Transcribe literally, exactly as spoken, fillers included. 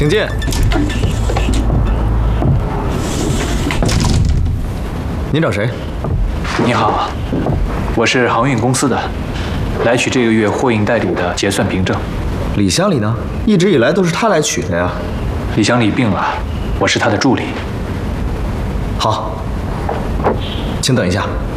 请进。您找谁？ 你好，我是航运公司的，来取这个月货运代理的结算凭证。 李乡里呢？一直以来都是他来取的呀。 李乡里病了，我是他的助理。 好，请等一下。